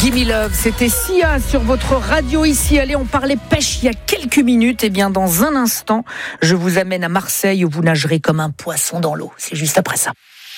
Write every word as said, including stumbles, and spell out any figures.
Gimme Love, c'était Sia sur votre radio ici. Allez, on parlait pêche il y a quelques minutes. Et bien, dans un instant, je vous amène à Marseille où vous nagerez comme un poisson dans l'eau. C'est juste après ça.